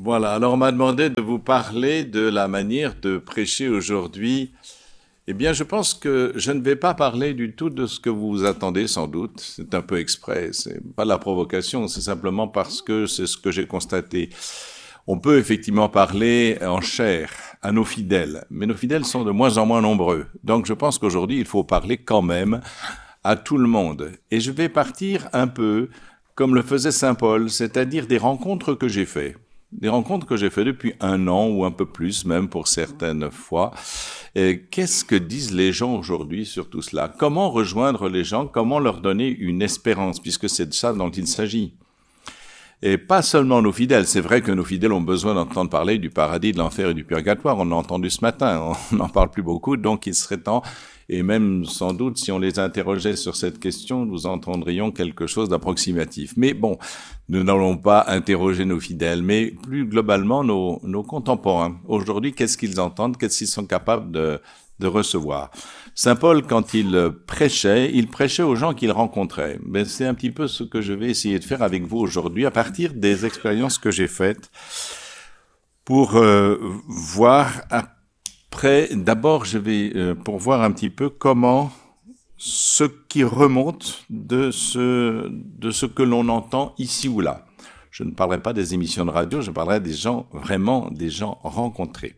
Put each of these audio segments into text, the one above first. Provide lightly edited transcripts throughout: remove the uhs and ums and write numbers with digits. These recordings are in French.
Voilà, alors on m'a demandé de vous parler de la manière de prêcher aujourd'hui. Eh bien, je pense que je ne vais pas parler du tout de ce que vous attendez sans doute. C'est un peu exprès, c'est pas la provocation, c'est simplement parce que c'est ce que j'ai constaté. On peut effectivement parler en chair à nos fidèles, mais nos fidèles sont de moins en moins nombreux. Donc je pense qu'aujourd'hui, il faut parler quand même à tout le monde. Et je vais partir un peu comme le faisait Saint Paul, c'est-à-dire des rencontres que j'ai faites. Des rencontres que j'ai faites depuis 1 an ou un peu plus, même pour certaines fois. Et qu'est-ce que disent les gens aujourd'hui sur tout cela? Comment rejoindre les gens? Comment leur donner une espérance? Puisque c'est de ça dont il s'agit. Et pas seulement nos fidèles. C'est vrai que nos fidèles ont besoin d'entendre parler du paradis, de l'enfer et du purgatoire. On l'a entendu ce matin. On n'en parle plus beaucoup. Donc il serait temps, et même sans doute, si on les interrogeait sur cette question, nous entendrions quelque chose d'approximatif. Mais bon, nous n'allons pas interroger nos fidèles, mais plus globalement nos contemporains. Aujourd'hui, qu'est-ce qu'ils entendent? Qu'est-ce qu'ils sont capables de recevoir? Saint Paul, quand il prêchait aux gens qu'il rencontrait. Mais c'est un petit peu ce que je vais essayer de faire avec vous aujourd'hui, à partir des expériences que j'ai faites, pour voir après. D'abord, je vais pour voir un petit peu comment ce qui remonte de ce que l'on entend ici ou là. Je ne parlerai pas des émissions de radio, je parlerai des gens, vraiment des gens rencontrés.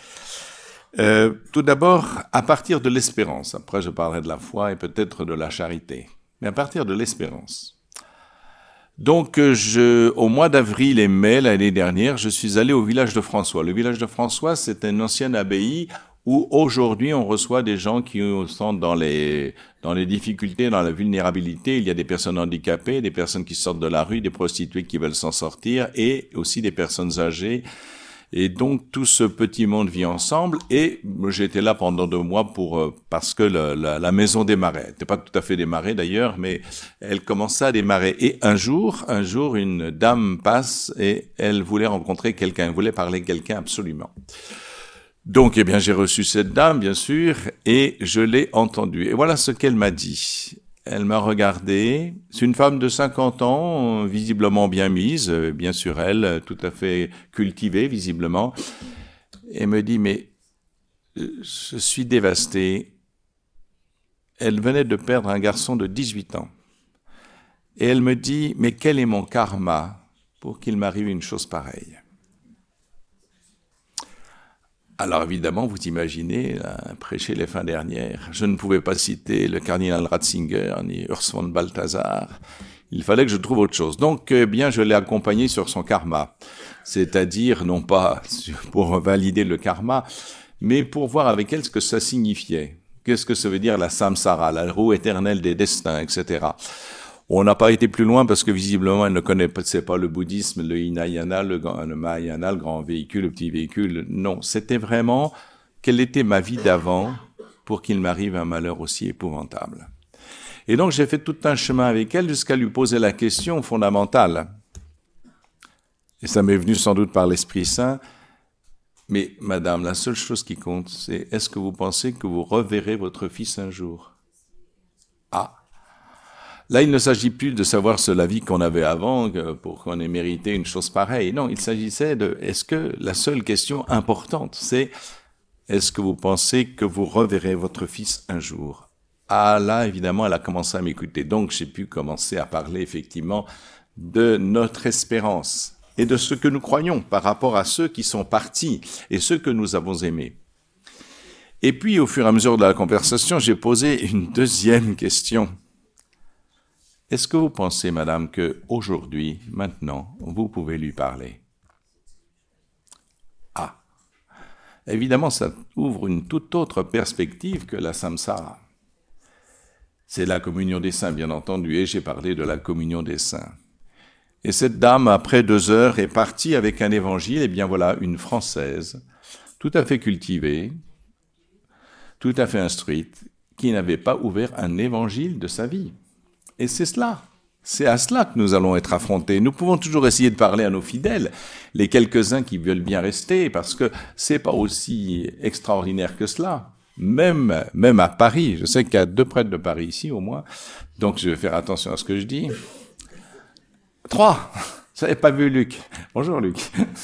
Tout d'abord, à partir de l'espérance. Après, je parlerai de la foi et peut-être de la charité. Mais à partir de l'espérance. Donc, au mois d'avril et mai l'année dernière, je suis allé au village de François. Le village de François, c'est une ancienne abbaye où aujourd'hui on reçoit des gens qui sont dans les difficultés, dans la vulnérabilité. Il y a des personnes handicapées, des personnes qui sortent de la rue, des prostituées qui veulent s'en sortir et aussi des personnes âgées. Et donc tout ce petit monde vit ensemble. Et j'étais là pendant 2 mois parce que la maison démarrait. Elle n'était pas tout à fait démarrée d'ailleurs, mais elle commençait à démarrer. Et un jour, une dame passe et elle voulait rencontrer quelqu'un, elle voulait parler à quelqu'un absolument. Donc, eh bien, j'ai reçu cette dame, bien sûr, et je l'ai entendue. Et voilà ce qu'elle m'a dit. Elle m'a regardé. C'est une femme de 50 ans, visiblement bien mise, bien sur elle, tout à fait cultivée, visiblement. Et me dit, mais je suis dévastée. Elle venait de perdre un garçon de 18 ans. Et elle me dit, mais quel est mon karma pour qu'il m'arrive une chose pareille? Alors évidemment, vous imaginez, prêcher les fins dernières, je ne pouvais pas citer le cardinal Ratzinger ni Urs von Balthasar. Il fallait que je trouve autre chose. Donc, eh bien, je l'ai accompagné sur son karma. C'est-à-dire, non pas pour valider le karma, mais pour voir avec elle ce que ça signifiait. Qu'est-ce que ça veut dire la samsara, la roue éternelle des destins, etc. On n'a pas été plus loin parce que visiblement elle ne connaissait pas le bouddhisme, le Hinayana, le Mahayana, le grand véhicule, le petit véhicule. Non, c'était vraiment quelle était ma vie d'avant pour qu'il m'arrive un malheur aussi épouvantable. Et donc j'ai fait tout un chemin avec elle jusqu'à lui poser la question fondamentale. Et ça m'est venu sans doute par l'Esprit Saint. Mais madame, la seule chose qui compte, c'est est-ce que vous pensez que vous reverrez votre fils un jour? Ah! Là, il ne s'agit plus de savoir la vie qu'on avait avant pour qu'on ait mérité une chose pareille. Non, il s'agissait est-ce que la seule question importante, c'est est-ce que vous pensez que vous reverrez votre fils un jour? Ah là, évidemment, elle a commencé à m'écouter. Donc, j'ai pu commencer à parler effectivement de notre espérance et de ce que nous croyons par rapport à ceux qui sont partis et ceux que nous avons aimés. Et puis, au fur et à mesure de la conversation, j'ai posé une deuxième question. Est-ce que vous pensez, madame, qu'aujourd'hui, maintenant, vous pouvez lui parler? Ah, évidemment, ça ouvre une toute autre perspective que la samsara. C'est la communion des saints, bien entendu, et j'ai parlé de la communion des saints. Et cette dame, après 2 heures, est partie avec un évangile, et bien voilà, une Française, tout à fait cultivée, tout à fait instruite, qui n'avait pas ouvert un évangile de sa vie. Et c'est cela. C'est à cela que nous allons être affrontés. Nous pouvons toujours essayer de parler à nos fidèles, les quelques-uns qui veulent bien rester, parce que c'est pas aussi extraordinaire que cela. Même à Paris, je sais qu'il y a 2 prêtres de Paris ici au moins, donc je vais faire attention à ce que je dis. 3, vous n'avez pas vu Luc. Bonjour Luc.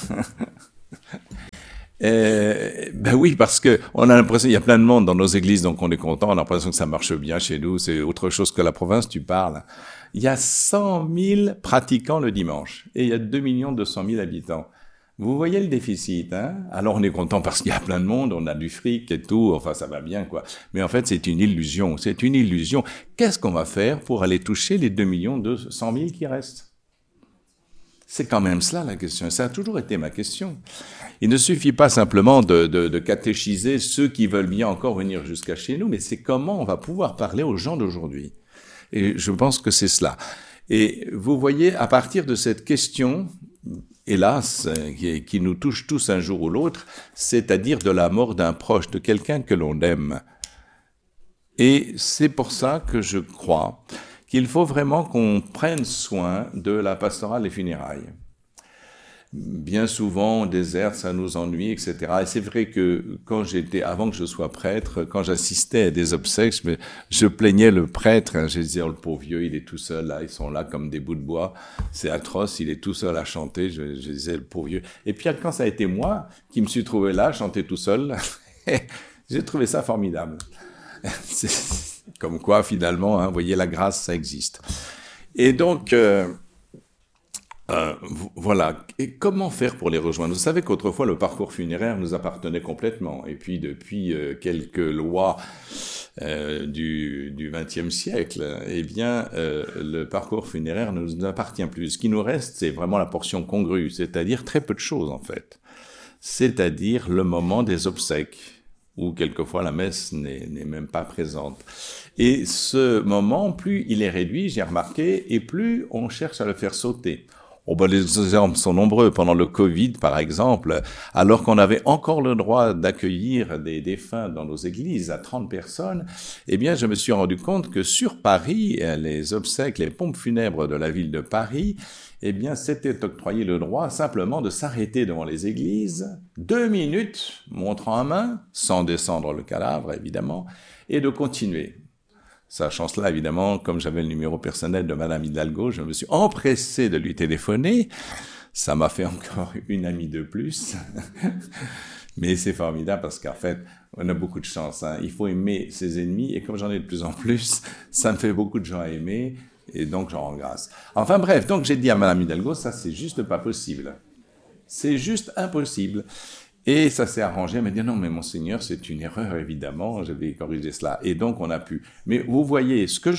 Ben oui, parce que on a l'impression, il y a plein de monde dans nos églises, donc on est content, on a l'impression que ça marche bien chez nous, c'est autre chose que la province, tu parles. Il y a 100 000 pratiquants le dimanche, et il y a 2 200 000 habitants. Vous voyez le déficit, hein? Alors on est content parce qu'il y a plein de monde, on a du fric et tout, enfin ça va bien, quoi. Mais en fait, c'est une illusion, c'est une illusion. Qu'est-ce qu'on va faire pour aller toucher les 2 200 000 qui restent? C'est quand même cela la question, ça a toujours été ma question. Il ne suffit pas simplement de catéchiser ceux qui veulent bien encore venir jusqu'à chez nous, mais c'est comment on va pouvoir parler aux gens d'aujourd'hui. Et je pense que c'est cela. Et vous voyez, à partir de cette question, hélas, qui nous touche tous un jour ou l'autre, c'est-à-dire de la mort d'un proche, de quelqu'un que l'on aime. Et c'est pour ça que je crois qu'il faut vraiment qu'on prenne soin de la pastorale des funérailles. Bien souvent, on déserte, ça nous ennuie, etc. Et c'est vrai que avant que je sois prêtre, quand j'assistais à des obsèques, je plaignais le prêtre. Hein, je disais, oh, le pauvre vieux, il est tout seul là, ils sont là comme des bouts de bois. C'est atroce, il est tout seul à chanter. Je disais, le pauvre vieux. Et puis quand ça a été moi qui me suis trouvé là, chanter tout seul, j'ai trouvé ça formidable. Comme quoi, finalement, hein, vous voyez, la grâce, ça existe. Et donc... voilà. Et comment faire pour les rejoindre? Vous savez qu'autrefois, le parcours funéraire nous appartenait complètement. Et puis, depuis quelques lois du XXe siècle, eh bien, le parcours funéraire ne nous appartient plus. Ce qui nous reste, c'est vraiment la portion congrue, c'est-à-dire très peu de choses, en fait. C'est-à-dire le moment des obsèques, où quelquefois la messe n'est même pas présente. Et ce moment, plus il est réduit, j'ai remarqué, et plus on cherche à le faire sauter. Oh ben les exemples sont nombreux. Pendant le Covid, par exemple, alors qu'on avait encore le droit d'accueillir des défunts dans nos églises à 30 personnes, eh bien, je me suis rendu compte que sur Paris, les obsèques, les pompes funèbres de la ville de Paris, eh bien, s'était octroyé le droit simplement de s'arrêter devant les églises, 2 minutes, montre en main, sans descendre le cadavre, évidemment, et de continuer. Sachant cela, évidemment, comme j'avais le numéro personnel de Madame Hidalgo, je me suis empressé de lui téléphoner. Ça m'a fait encore une amie de plus. Mais c'est formidable parce qu'en fait, on a beaucoup de chance. Hein. Il faut aimer ses ennemis et comme j'en ai de plus en plus, ça me fait beaucoup de gens à aimer et donc j'en rends grâce. Enfin bref, donc j'ai dit à Madame Hidalgo, ça c'est juste pas possible. C'est juste impossible. Et ça s'est arrangé, elle m'a dit non mais monseigneur c'est une erreur évidemment, je vais corriger cela. Et donc on a pu. Mais vous voyez, ce que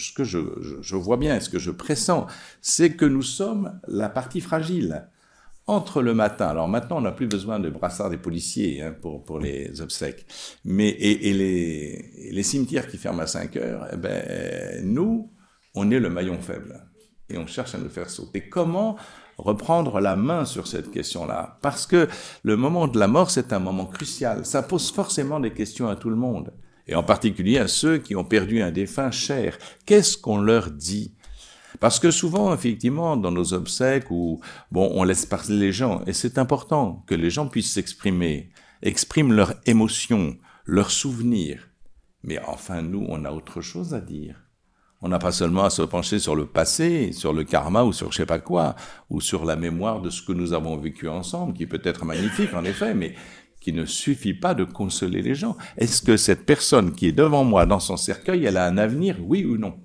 je vois bien, ce que je pressens, c'est que nous sommes la partie fragile. Entre le matin, alors maintenant on n'a plus besoin de brassards des policiers hein, pour les obsèques, mais et les cimetières qui ferment à 5 heures, eh ben, nous, on est le maillon faible et on cherche à nous faire sauter. Comment reprendre la main sur cette question-là? Parce que le moment de la mort, c'est un moment crucial. Ça pose forcément des questions à tout le monde, et en particulier à ceux qui ont perdu un défunt cher. Qu'est-ce qu'on leur dit? Parce que souvent, effectivement, dans nos obsèques, on laisse parler les gens, et c'est important que les gens puissent s'exprimer, expriment leurs émotions, leurs souvenirs. Mais enfin, nous, on a autre chose à dire. On n'a pas seulement à se pencher sur le passé, sur le karma ou sur je sais pas quoi, ou sur la mémoire de ce que nous avons vécu ensemble, qui peut être magnifique en effet, mais qui ne suffit pas de consoler les gens. Est-ce que cette personne qui est devant moi dans son cercueil, elle a un avenir, oui ou non?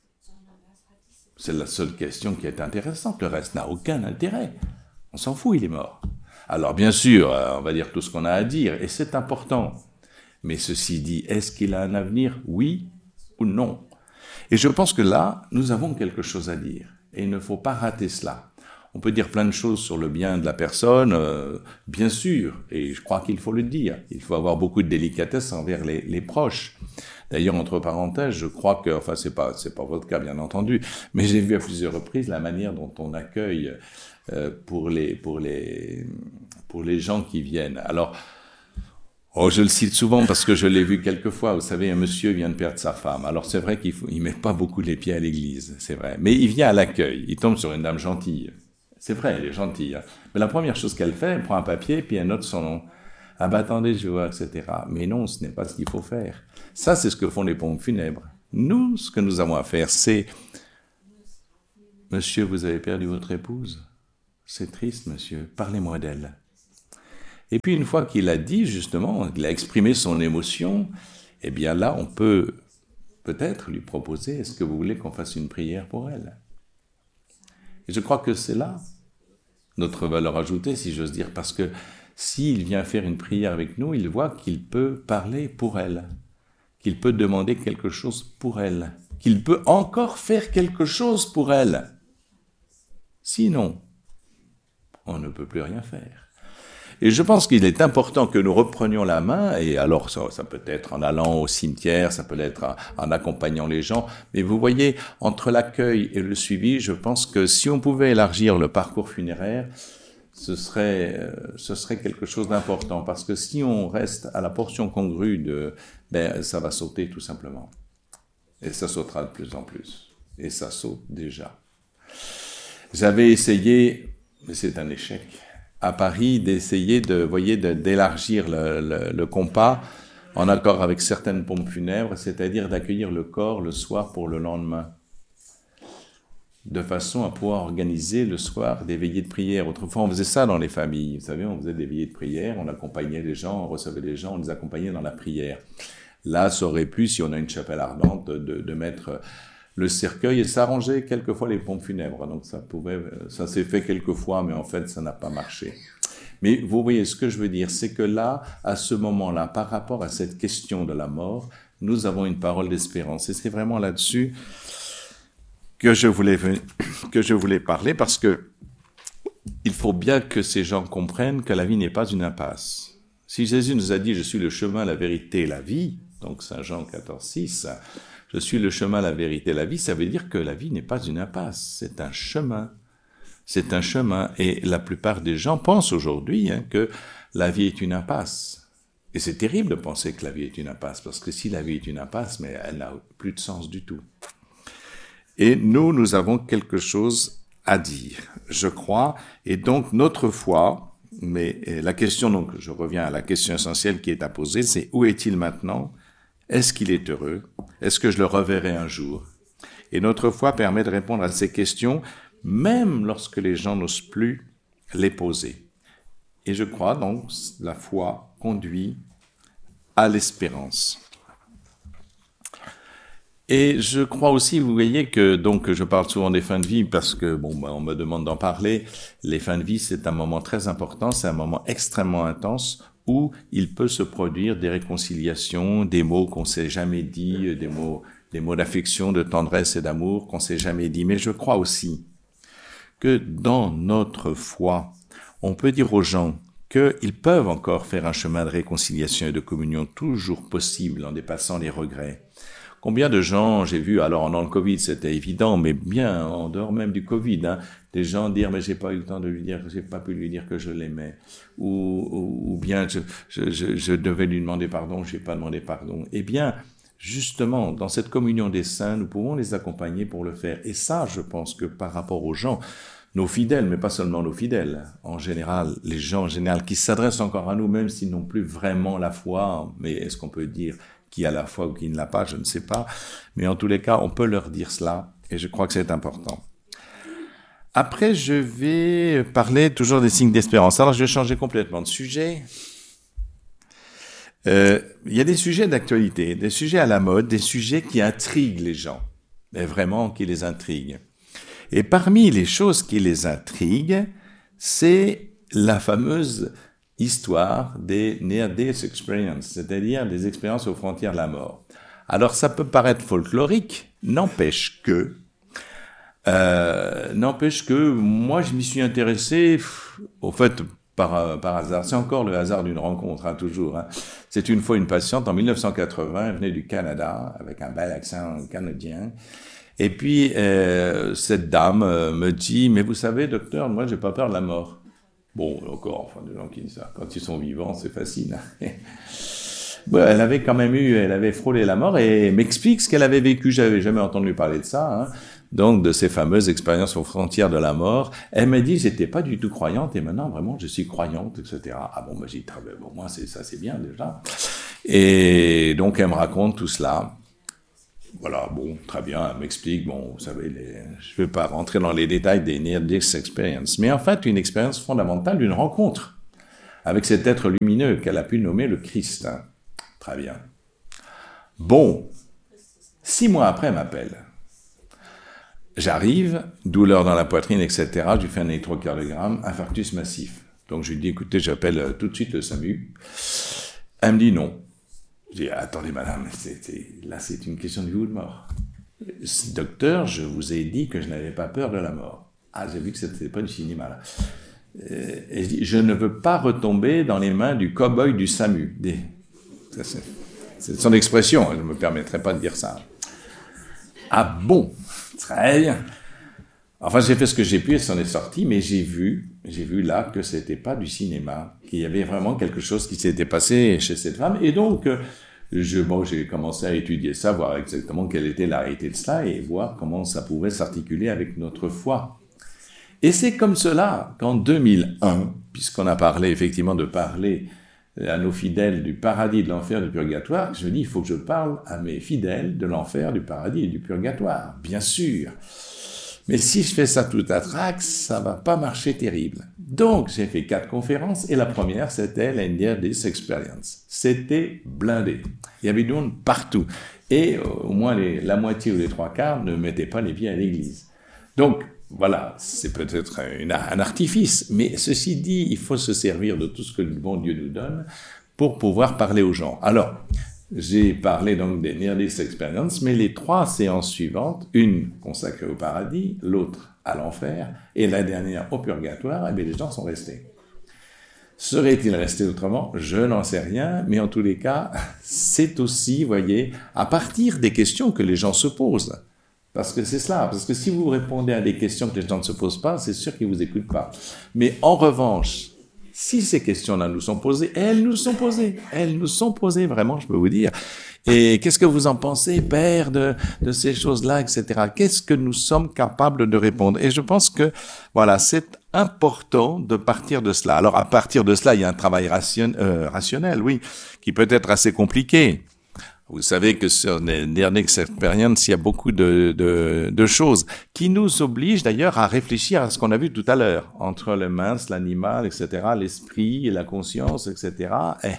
C'est la seule question qui est intéressante, le reste n'a aucun intérêt. On s'en fout, il est mort. Alors bien sûr, on va dire tout ce qu'on a à dire, et c'est important. Mais ceci dit, est-ce qu'il a un avenir, oui ou non? Et je pense que là, nous avons quelque chose à dire. Et il ne faut pas rater cela. On peut dire plein de choses sur le bien de la personne, bien sûr, et je crois qu'il faut le dire. Il faut avoir beaucoup de délicatesse envers les proches. D'ailleurs, entre parenthèses, je crois que, enfin, c'est pas votre cas, bien entendu, mais j'ai vu à plusieurs reprises la manière dont on accueille pour les gens qui viennent. Alors, je le cite souvent parce que je l'ai vu quelques fois. Vous savez, un monsieur vient de perdre sa femme. Alors c'est vrai il met pas beaucoup les pieds à l'église, c'est vrai. Mais il vient à l'accueil. Il tombe sur une dame gentille. C'est vrai, elle est gentille. Hein. Mais la première chose qu'elle fait, elle prend un papier puis elle note son nom. Ah ben attendez, je vois, etc. Mais non, ce n'est pas ce qu'il faut faire. Ça, c'est ce que font les pompes funèbres. Nous, ce que nous avons à faire, c'est... Monsieur, vous avez perdu votre épouse? c'est triste, monsieur, parlez-moi d'elle. » Et puis une fois qu'il a dit, justement, il a exprimé son émotion, eh bien là, on peut peut-être lui proposer, est-ce que vous voulez qu'on fasse une prière pour elle? Et je crois que c'est là notre valeur ajoutée, si j'ose dire, parce que s'il vient faire une prière avec nous, il voit qu'il peut parler pour elle, qu'il peut demander quelque chose pour elle, qu'il peut encore faire quelque chose pour elle. Sinon, on ne peut plus rien faire. Et je pense qu'il est important que nous reprenions la main, et alors ça peut être en allant au cimetière, ça peut être en accompagnant les gens, mais vous voyez, entre l'accueil et le suivi, je pense que si on pouvait élargir le parcours funéraire, ce serait quelque chose d'important, parce que si on reste à la portion congrue ça va sauter tout simplement. Et ça sautera de plus en plus. Et ça saute déjà. J'avais essayé, mais c'est un échec, à Paris, d'essayer d'élargir le compas en accord avec certaines pompes funèbres, c'est-à-dire d'accueillir le corps le soir pour le lendemain, de façon à pouvoir organiser le soir des veillées de prière. Autrefois, on faisait ça dans les familles, vous savez, on faisait des veillées de prière, on accompagnait les gens, on recevait les gens, on les accompagnait dans la prière. Là, ça aurait pu, si on a une chapelle ardente, de mettre le cercueil et s'arranger quelquefois les pompes funèbres. Donc ça s'est fait quelquefois, mais en fait, ça n'a pas marché. Mais vous voyez, ce que je veux dire, c'est que là, à ce moment-là, par rapport à cette question de la mort, nous avons une parole d'espérance. Et c'est vraiment là-dessus que je voulais parler, parce que il faut bien que ces gens comprennent que la vie n'est pas une impasse. Si Jésus nous a dit « Je suis le chemin, la vérité et la vie », donc Saint Jean 14,6, « Je suis le chemin, la vérité et la vie », ça veut dire que la vie n'est pas une impasse, c'est un chemin. C'est un chemin. Et la plupart des gens pensent aujourd'hui que la vie est une impasse. Et c'est terrible de penser que la vie est une impasse, parce que si la vie est une impasse, mais elle n'a plus de sens du tout. Et nous avons quelque chose à dire, je crois. Et donc, notre foi, mais la question, donc, je reviens à la question essentielle qui est à poser, c'est où est-il maintenant? Est-ce qu'il est heureux? Est-ce que je le reverrai un jour? Et notre foi permet de répondre à ces questions, même lorsque les gens n'osent plus les poser. Et je crois donc, la foi conduit à l'espérance. Et je crois aussi, vous voyez que, donc, je parle souvent des fins de vie parce que, on me demande d'en parler. Les fins de vie, c'est un moment très important, c'est un moment extrêmement intense où il peut se produire des réconciliations, des mots qu'on s'est jamais dit, des mots d'affection, de tendresse et d'amour qu'on s'est jamais dit. Mais je crois aussi que dans notre foi, on peut dire aux gens qu'ils peuvent encore faire un chemin de réconciliation et de communion toujours possible en dépassant les regrets. Combien de gens j'ai vu, alors dans le Covid c'était évident, mais bien en dehors même du Covid, des gens dire mais j'ai pas eu le temps de lui dire, j'ai pas pu lui dire que je l'aimais, ou bien je devais lui demander pardon, j'ai pas demandé pardon. Eh bien, justement, dans cette communion des saints, nous pouvons les accompagner pour le faire. Et ça, je pense que par rapport aux gens, nos fidèles, mais pas seulement nos fidèles, en général, les gens en général qui s'adressent encore à nous, même s'ils n'ont plus vraiment la foi, mais est-ce qu'on peut dire qui a la foi ou qui ne l'a pas, je ne sais pas. Mais en tous les cas, on peut leur dire cela, et je crois que c'est important. Après, je vais parler toujours des signes d'espérance. Alors, je vais changer complètement de sujet. Il y a des sujets d'actualité, des sujets à la mode, des sujets qui intriguent les gens, mais vraiment qui les intriguent. Et parmi les choses qui les intriguent, c'est la fameuse histoire des near-death experiences, c'est-à-dire des expériences aux frontières de la mort. Alors ça peut paraître folklorique, n'empêche que moi je m'y suis intéressé, au fait par hasard, c'est encore le hasard d'une rencontre, toujours. C'est une fois une patiente en 1980, elle venait du Canada avec un bel accent canadien. Et puis cette dame me dit, mais vous savez docteur, moi j'ai pas peur de la mort. Bon, encore, enfin, des gens qui disent ça, quand ils sont vivants, c'est facile. Elle avait frôlé la mort et m'explique ce qu'elle avait vécu. J'avais jamais entendu parler de ça, donc de ces fameuses expériences aux frontières de la mort. Elle m'a dit, j'étais pas du tout croyante et maintenant vraiment je suis croyante, etc. Ah bon, j'ai dit, moi c'est bien déjà. Et donc elle me raconte tout cela. Voilà, bon, très bien, elle m'explique, bon, vous savez, je ne vais pas rentrer dans les détails des Near-Death Experience, mais en fait, une expérience fondamentale d'une rencontre avec cet être lumineux qu'elle a pu nommer le Christ. Hein. Très bien. Bon, 6 mois après, elle m'appelle. J'arrive, douleur dans la poitrine, etc. Je lui fais un électrocardiogramme, infarctus massif. Donc je lui dis, écoutez, j'appelle tout de suite le SAMU. Elle me dit non. Je dis, attendez madame, là c'est une question de vie ou de mort. Docteur, je vous ai dit que je n'avais pas peur de la mort. Ah, j'ai vu que c'était pas du cinéma là. Et je dis, je ne veux pas retomber dans les mains du cow-boy du SAMU. C'est son expression, je ne me permettrai pas de dire ça. Ah bon, très bien. Enfin, j'ai fait ce que j'ai pu et s'en est sorti, mais j'ai vu là que c'était pas du cinéma, qu'il y avait vraiment quelque chose qui s'était passé chez cette femme. Et donc, j'ai commencé à étudier ça, voir exactement quelle était la réalité de cela et voir comment ça pouvait s'articuler avec notre foi. Et c'est comme cela qu'en 2001, puisqu'on a parlé effectivement de parler à nos fidèles du paradis, de l'enfer, du purgatoire, je me dis, il faut que je parle à mes fidèles de l'enfer, du paradis et du purgatoire, bien sûr. Mais si je fais ça tout à trac, ça va pas marcher terrible. Donc, j'ai fait 4 conférences, et la première, c'était la Near-Death Experience. C'était blindé. Il y avait du monde partout. Et au moins la moitié ou les 3/4 ne mettaient pas les pieds à l'église. Donc, voilà, c'est peut-être un artifice, mais ceci dit, il faut se servir de tout ce que le bon Dieu nous donne pour pouvoir parler aux gens. Alors, j'ai parlé donc des Near-Death Experience, mais les 3 séances suivantes, une consacrée au paradis, l'autre à l'enfer, et la dernière au purgatoire, eh bien les gens sont restés. Serait-il resté autrement? Je n'en sais rien, mais en tous les cas, c'est aussi, voyez, à partir des questions que les gens se posent. Parce que c'est cela, parce que si vous répondez à des questions que les gens ne se posent pas, c'est sûr qu'ils ne vous écoutent pas. Mais en revanche, si ces questions-là nous sont posées, elles nous sont posées vraiment, je peux vous dire. Et qu'est-ce que vous en pensez, Père, de ces choses-là, etc. Qu'est-ce que nous sommes capables de répondre? Et je pense que, voilà, c'est important de partir de cela. Alors, à partir de cela, il y a un travail rationnel, oui, qui peut être assez compliqué. Vous savez que sur les Near-Death Experience, il y a beaucoup de choses qui nous obligent d'ailleurs à réfléchir à ce qu'on a vu tout à l'heure, entre le mince, l'animal, etc., l'esprit et la conscience, etc.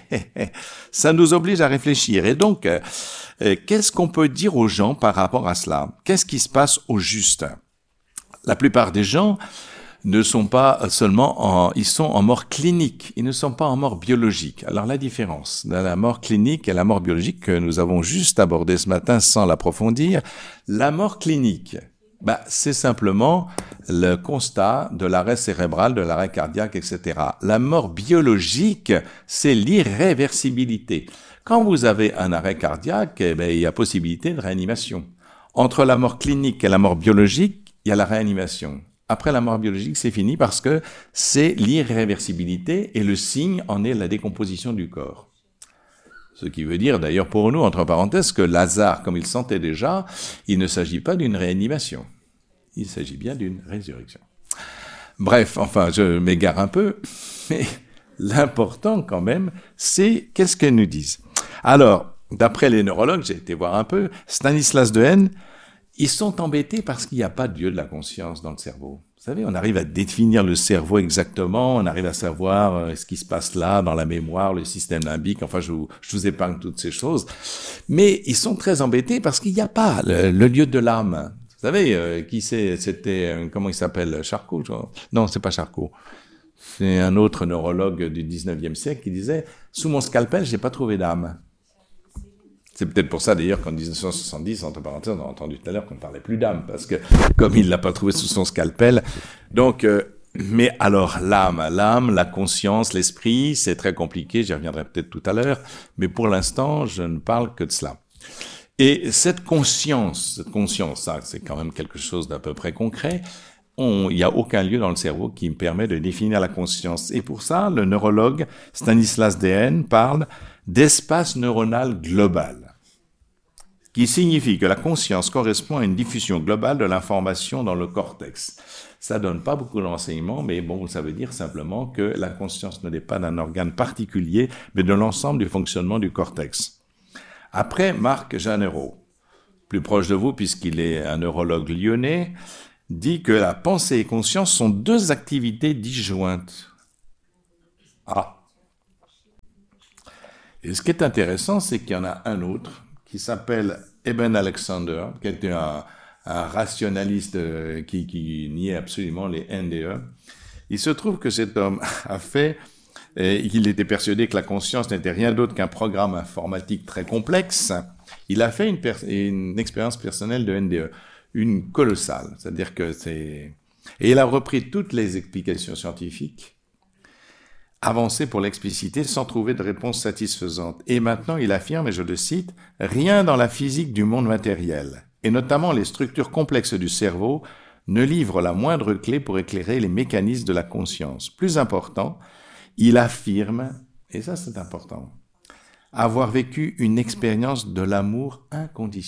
Ça nous oblige à réfléchir. Et donc, qu'est-ce qu'on peut dire aux gens par rapport à cela? Qu'est-ce qui se passe au juste? La plupart des gens ne sont pas seulement ils sont en mort clinique, ils ne sont pas en mort biologique. Alors la différence de la mort clinique et la mort biologique que nous avons juste abordé ce matin sans l'approfondir, la mort clinique, c'est simplement le constat de l'arrêt cérébral, de l'arrêt cardiaque, etc. La mort biologique, c'est l'irréversibilité. Quand vous avez un arrêt cardiaque, il y a possibilité de réanimation. Entre la mort clinique et la mort biologique, il y a la réanimation. Après la mort biologique, c'est fini parce que c'est l'irréversibilité et le signe en est la décomposition du corps. Ce qui veut dire d'ailleurs pour nous, entre parenthèses, que Lazare, comme il sentait déjà, il ne s'agit pas d'une réanimation. Il s'agit bien d'une résurrection. Bref, enfin, je m'égare un peu, mais l'important quand même, c'est qu'est-ce qu'elles nous disent. Alors, d'après les neurologues, j'ai été voir un peu, Stanislas Dehaene, ils sont embêtés parce qu'il n'y a pas de Dieu de la conscience dans le cerveau. Vous savez, on arrive à définir le cerveau exactement, on arrive à savoir ce qui se passe là, dans la mémoire, le système limbique, enfin je vous épargne toutes ces choses. Mais ils sont très embêtés parce qu'il n'y a pas le lieu de l'âme. Vous savez, c'était, comment il s'appelle, Charcot? Non, c'est pas Charcot. C'est un autre neurologue du 19e siècle qui disait « Sous mon scalpel, je n'ai pas trouvé d'âme ». C'est peut-être pour ça d'ailleurs qu'en 1970, entre parenthèses, on a entendu tout à l'heure qu'on ne parlait plus d'âme, parce que comme il ne l'a pas trouvé sous son scalpel. Donc, mais alors l'âme, la conscience, l'esprit, c'est très compliqué, j'y reviendrai peut-être tout à l'heure, mais pour l'instant, je ne parle que de cela. Et cette conscience, ça, c'est quand même quelque chose d'à peu près concret. Il n'y a aucun lieu dans le cerveau qui me permet de définir la conscience. Et pour ça, le neurologue Stanislas Dehaene parle d'espace neuronal global, qui signifie que la conscience correspond à une diffusion globale de l'information dans le cortex. Ça donne pas beaucoup d'enseignements, mais bon, ça veut dire simplement que la conscience ne dépend pas d'un organe particulier, mais de l'ensemble du fonctionnement du cortex. Après, Marc Jeanneret plus proche de vous puisqu'il est un neurologue lyonnais, dit que la pensée et conscience sont deux activités disjointes. Ah. Et ce qui est intéressant, c'est qu'il y en a un autre qui s'appelle Eben Alexander, qui était un rationaliste qui niait absolument les NDE. Il se trouve que cet homme a fait, il était persuadé que la conscience n'était rien d'autre qu'un programme informatique très complexe. Il a fait une expérience personnelle de NDE, une colossale. C'est-à-dire que c'est... Et il a repris toutes les explications scientifiques, avancé pour l'expliciter sans trouver de réponse satisfaisante. Et maintenant, il affirme, et je le cite, « Rien dans la physique du monde matériel, et notamment les structures complexes du cerveau, ne livre la moindre clé pour éclairer les mécanismes de la conscience. Plus important, il affirme, et ça c'est important, avoir vécu une expérience de l'amour inconditionnel. »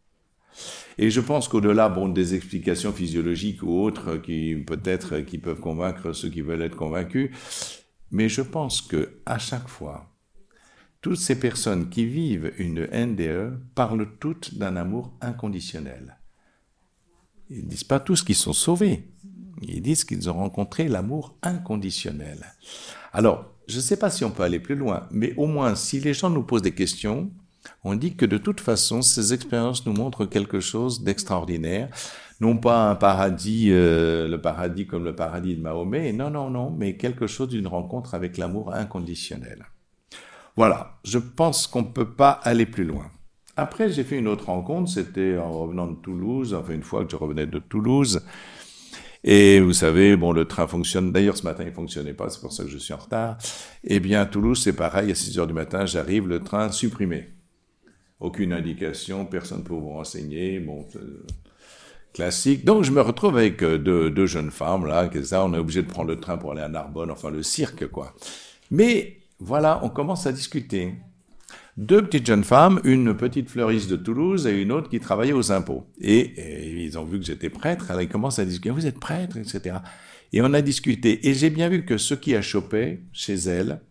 Et je pense qu'au-delà des explications physiologiques ou autres qui peuvent convaincre ceux qui veulent être convaincus, mais je pense que à chaque fois, toutes ces personnes qui vivent une NDE parlent toutes d'un amour inconditionnel. Ils ne disent pas tous qu'ils sont sauvés. Ils disent qu'ils ont rencontré l'amour inconditionnel. Alors, je ne sais pas si on peut aller plus loin, mais au moins, si les gens nous posent des questions, on dit que de toute façon, ces expériences nous montrent quelque chose d'extraordinaire. Non pas un paradis, le paradis comme le paradis de Mahomet, non, mais quelque chose d'une rencontre avec l'amour inconditionnel. Voilà, je pense qu'on ne peut pas aller plus loin. Après, j'ai fait une autre rencontre, c'était en revenant de Toulouse, enfin une fois que je revenais de Toulouse. Et vous savez, le train fonctionne. D'ailleurs, ce matin, il fonctionnait pas, c'est pour ça que je suis en retard. Eh bien, Toulouse, c'est pareil, à 6 heures du matin, j'arrive, le train supprimé. Aucune indication, personne pour vous renseigner, classique. Donc, je me retrouve avec deux jeunes femmes, là, on est obligé de prendre le train pour aller à Narbonne, enfin, le cirque, quoi. Mais, voilà, on commence à discuter. Deux petites jeunes femmes, une petite fleuriste de Toulouse et une autre qui travaillait aux impôts. Et ils ont vu que j'étais prêtre, alors ils commencent à discuter, vous êtes prêtre, etc. Et on a discuté. Et j'ai bien vu que ce qui a chopé chez elles,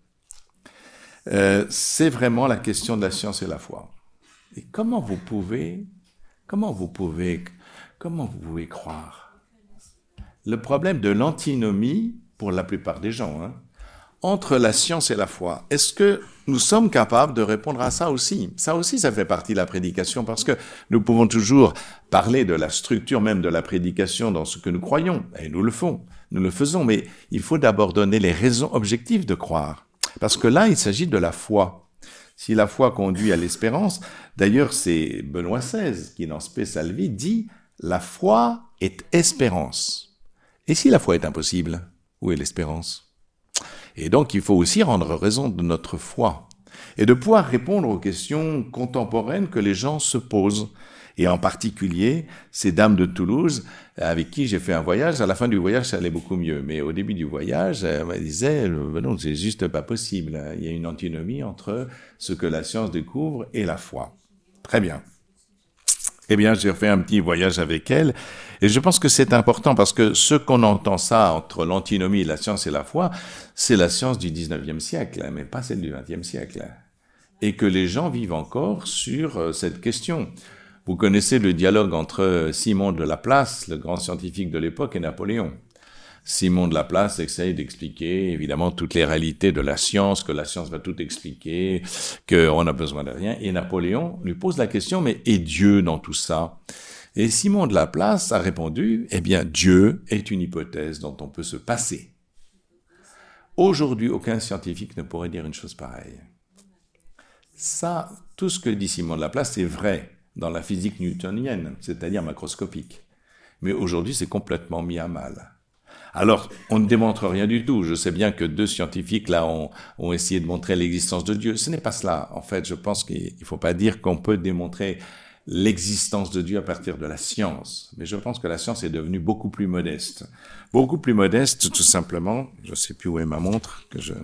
c'est vraiment la question de la science et la foi. Et comment vous pouvez croire? Le problème de l'antinomie, pour la plupart des gens, entre la science et la foi, est-ce que nous sommes capables de répondre à ça aussi? Ça aussi, ça fait partie de la prédication, parce que nous pouvons toujours parler de la structure même de la prédication dans ce que nous croyons, et nous le faisons, mais il faut d'abord donner les raisons objectives de croire. Parce que là, il s'agit de la foi. Si la foi conduit à l'espérance, d'ailleurs c'est Benoît XVI qui dans Spe Salvi dit « La foi est espérance ». Et si la foi est impossible, où est l'espérance? Et donc il faut aussi rendre raison de notre foi et de pouvoir répondre aux questions contemporaines que les gens se posent. Et en particulier, ces dames de Toulouse, avec qui j'ai fait un voyage, à la fin du voyage, ça allait beaucoup mieux. Mais au début du voyage, elles me disaient, non, c'est juste pas possible. Il y a une antinomie entre ce que la science découvre et la foi. Très bien. Eh bien, j'ai fait un petit voyage avec elles. Et je pense que c'est important parce que ce qu'on entend ça entre l'antinomie, la science et la foi, c'est la science du 19e siècle, mais pas celle du 20e siècle. Et que les gens vivent encore sur cette question. Vous connaissez le dialogue entre Simon de Laplace, le grand scientifique de l'époque, et Napoléon. Simon de Laplace essaye d'expliquer, évidemment, toutes les réalités de la science, que la science va tout expliquer, qu'on n'a besoin de rien. Et Napoléon lui pose la question, mais et Dieu dans tout ça? Et Simon de Laplace a répondu, eh bien, Dieu est une hypothèse dont on peut se passer. Aujourd'hui, aucun scientifique ne pourrait dire une chose pareille. Ça, tout ce que dit Simon de Laplace, c'est vrai dans la physique newtonienne, c'est-à-dire macroscopique. Mais aujourd'hui, c'est complètement mis à mal. Alors, on ne démontre rien du tout. Je sais bien que deux scientifiques, là, ont essayé de montrer l'existence de Dieu. Ce n'est pas cela. En fait, je pense qu'il ne faut pas dire qu'on peut démontrer l'existence de Dieu à partir de la science. Mais je pense que la science est devenue beaucoup plus modeste. Beaucoup plus modeste, tout simplement. Je ne sais plus où est ma montre,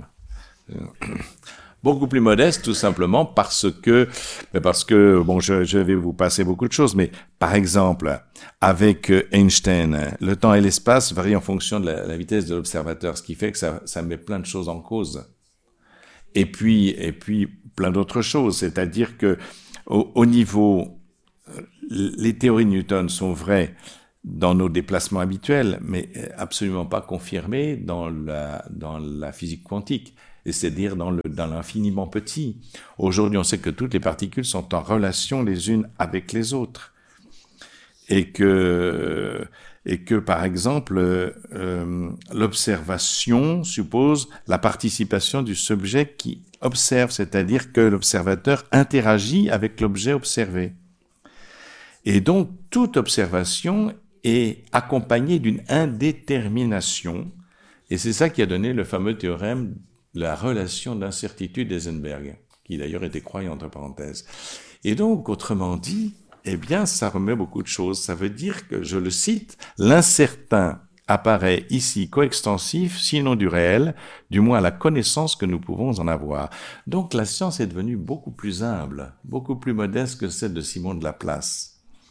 beaucoup plus modeste, tout simplement parce que je vais vous passer beaucoup de choses, mais par exemple, avec Einstein, le temps et l'espace varient en fonction de la vitesse de l'observateur, ce qui fait que ça met plein de choses en cause. Et puis plein d'autres choses, c'est-à-dire que au niveau les théories de Newton sont vraies dans nos déplacements habituels, mais absolument pas confirmées dans la physique quantique, et c'est-à-dire dans l'infiniment petit. Aujourd'hui, on sait que toutes les particules sont en relation les unes avec les autres, et que par exemple, l'observation suppose la participation du sujet qui observe, c'est-à-dire que l'observateur interagit avec l'objet observé. Et donc, toute observation est accompagnée d'une indétermination, et c'est ça qui a donné le fameux théorème de la relation d'incertitude d'Heisenberg, qui d'ailleurs était croyant entre parenthèses. Et donc, autrement dit, eh bien, ça remet beaucoup de choses. Ça veut dire que, je le cite, l'incertain apparaît ici coextensif, sinon du réel, du moins à la connaissance que nous pouvons en avoir. Donc, la science est devenue beaucoup plus humble, beaucoup plus modeste que celle de Simon de Laplace.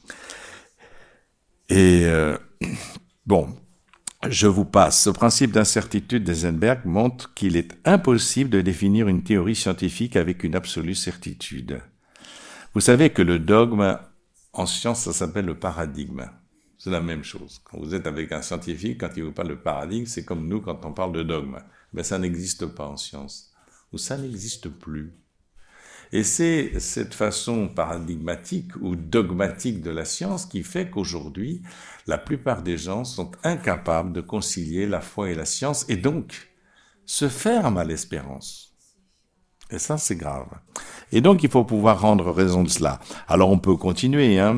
Et bon, je vous passe. Ce principe d'incertitude d'Heisenberg montre qu'il est impossible de définir une théorie scientifique avec une absolue certitude. Vous savez que le dogme, en science, ça s'appelle le paradigme. C'est la même chose. Quand vous êtes avec un scientifique, quand il vous parle de paradigme, c'est comme nous quand on parle de dogme. Mais ça n'existe pas en science. Ou ça n'existe plus. Et c'est cette façon paradigmatique ou dogmatique de la science qui fait qu'aujourd'hui, la plupart des gens sont incapables de concilier la foi et la science et donc se ferment à l'espérance. Et ça, c'est grave. Et donc, il faut pouvoir rendre raison de cela. Alors, on peut continuer, hein.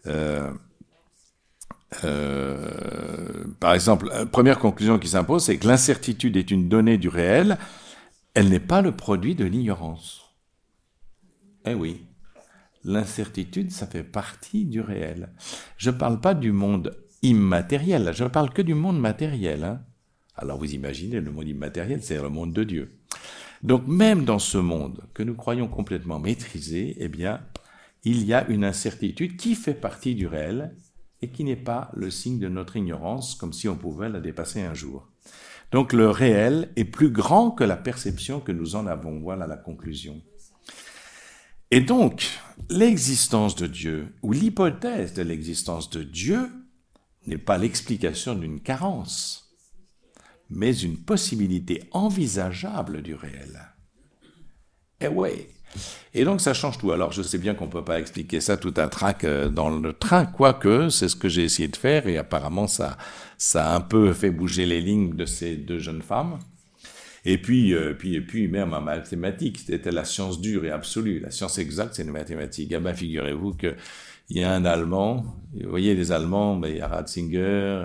Par exemple, la première conclusion qui s'impose, c'est que l'incertitude est une donnée du réel. Elle n'est pas le produit de l'ignorance. Eh oui, l'incertitude, ça fait partie du réel. Je ne parle pas du monde immatériel, je ne parle que du monde matériel. Hein. Alors vous imaginez, le monde immatériel, c'est le monde de Dieu. Donc même dans ce monde que nous croyons complètement maîtrisé, eh bien, il y a une incertitude qui fait partie du réel et qui n'est pas le signe de notre ignorance, comme si on pouvait la dépasser un jour. Donc le réel est plus grand que la perception que nous en avons. Voilà la conclusion. Et donc, l'existence de Dieu, ou l'hypothèse de l'existence de Dieu, n'est pas l'explication d'une carence, mais une possibilité envisageable du réel. Eh ouais. Et donc, ça change tout. Alors, je sais bien qu'on ne peut pas expliquer ça tout un trac dans le train, quoique, c'est ce que j'ai essayé de faire, et apparemment, ça a un peu fait bouger les lignes de ces deux jeunes femmes. Et puis même en mathématiques, c'était la science dure et absolue. La science exacte, c'est les mathématiques. Ah ben, figurez-vous qu'il y a un Allemand, vous voyez les Allemands, ben, il y a Ratzinger,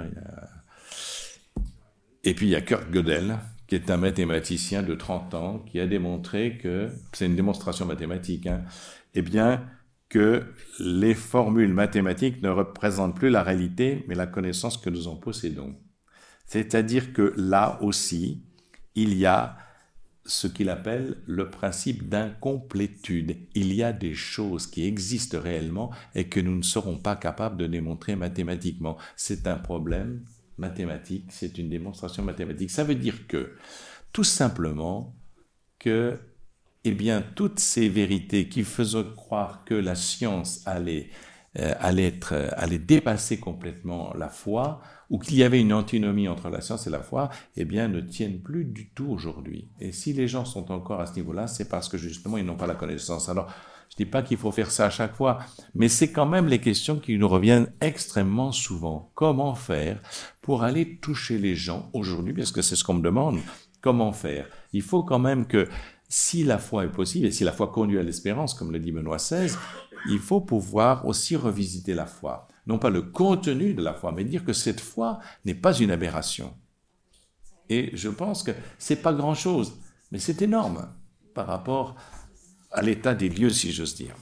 et puis il y a Kurt Gödel, qui est un mathématicien de 30 ans, qui a démontré que, c'est une démonstration mathématique, hein, eh bien, que les formules mathématiques ne représentent plus la réalité, mais la connaissance que nous en possédons. C'est-à-dire que là aussi, il y a ce qu'il appelle le principe d'incomplétude. Il y a des choses qui existent réellement et que nous ne serons pas capables de démontrer mathématiquement. C'est un problème mathématique, c'est une démonstration mathématique. Ça veut dire que, tout simplement, que, eh bien, toutes ces vérités qui faisaient croire que la science allait dépasser complètement la foi, ou qu'il y avait une antinomie entre la science et la foi, eh bien, ne tiennent plus du tout aujourd'hui. Et si les gens sont encore à ce niveau-là, c'est parce que justement, ils n'ont pas la connaissance. Alors, je ne dis pas qu'il faut faire ça à chaque fois, mais c'est quand même les questions qui nous reviennent extrêmement souvent. Comment faire pour aller toucher les gens aujourd'hui, parce que c'est ce qu'on me demande, comment faire? Il faut quand même que, si la foi est possible, et si la foi conduit à l'espérance, comme le dit Benoît XVI, il faut pouvoir aussi revisiter la foi. Non pas le contenu de la foi, mais dire que cette foi n'est pas une aberration. Et je pense que c'est pas grand-chose, mais c'est énorme par rapport à l'état des lieux, si j'ose dire.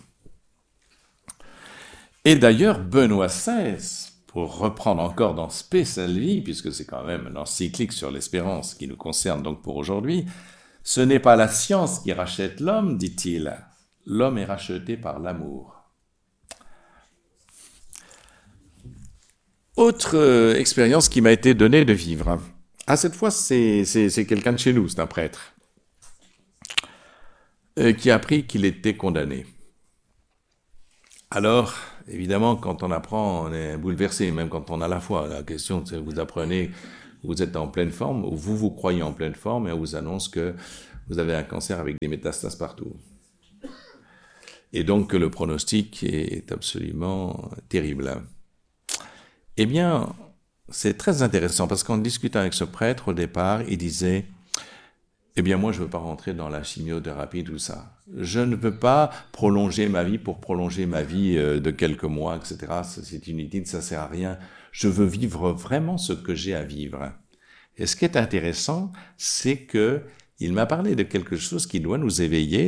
Et d'ailleurs, Benoît XVI, pour reprendre encore dans Spe Salvi, puisque c'est quand même une encyclique sur l'espérance qui nous concerne donc pour aujourd'hui, ce n'est pas la science qui rachète l'homme, dit-il. L'homme est racheté par l'amour. Autre expérience qui m'a été donnée de vivre. Ah, cette fois, c'est quelqu'un de chez nous, c'est un prêtre, qui a appris qu'il était condamné. Alors, Évidemment, quand on apprend, on est bouleversé, même quand on a la foi. La question, c'est vous apprenez, vous êtes en pleine forme, ou vous croyez en pleine forme, et on vous annonce que vous avez un cancer avec des métastases partout. Et donc, le pronostic est absolument terrible. Eh bien, c'est très intéressant, parce qu'en discutant avec ce prêtre, au départ, il disait... Eh bien, moi, je ne veux pas rentrer dans la chimiothérapie, tout ça. Je ne veux pas prolonger ma vie pour prolonger ma vie de quelques mois, etc. C'est inutile, ça ne sert à rien. Je veux vivre vraiment ce que j'ai à vivre. Et ce qui est intéressant, c'est que il m'a parlé de quelque chose qui doit nous éveiller,